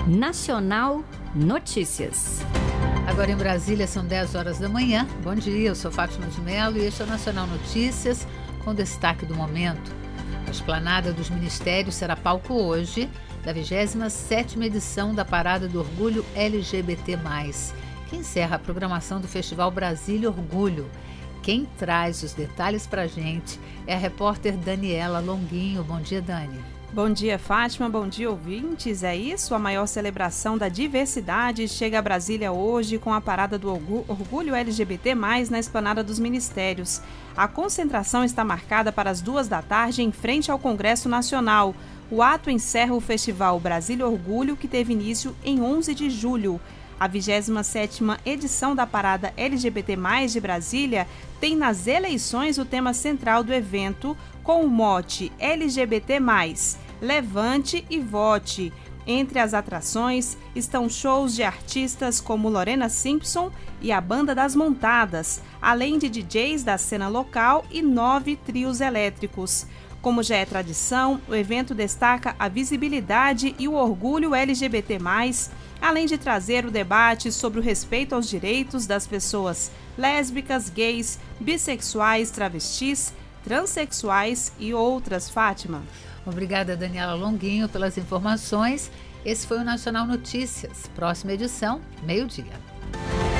Nacional Notícias. Agora em Brasília são 10 horas da manhã. Bom dia, eu sou Fátima de Mello e este é o Nacional Notícias com destaque do momento. A Esplanada dos Ministérios será palco hoje da 27ª edição da Parada do Orgulho LGBT+, que encerra a programação do Festival Brasília Orgulho. Quem traz os detalhes pra gente é a repórter Daniela Longuinho. Bom dia, Dani. Bom dia, Fátima. Bom dia, ouvintes. É isso, a maior celebração da diversidade chega a Brasília hoje com a Parada do Orgulho LGBT+, na Esplanada dos Ministérios. A concentração está marcada para as 14h em frente ao Congresso Nacional. O ato encerra o Festival Brasília Orgulho, que teve início em 11 de julho. A 27ª edição da Parada LGBT+, de Brasília tem nas eleições o tema central do evento, com o mote LGBT+, levante e vote. Entre as atrações estão shows de artistas como Lorena Simpson e a Banda das Montadas, além de DJs da cena local e 9 trios elétricos. Como já é tradição, o evento destaca a visibilidade e o orgulho LGBT+, além de trazer o debate sobre o respeito aos direitos das pessoas lésbicas, gays, bissexuais, travestis, transexuais e outras. Fátima. Obrigada, Daniela Longuinho, pelas informações. Esse foi o Nacional Notícias. Próxima edição, meio-dia.